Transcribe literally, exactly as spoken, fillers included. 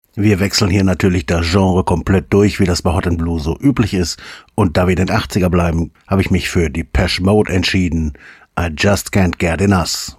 Wir wechseln hier natürlich das Genre komplett durch, wie das bei Hot and Blue so üblich ist. Und da wir in den achtziger bleiben, habe ich mich für Depeche Mode entschieden. I Just Can't Get Enough.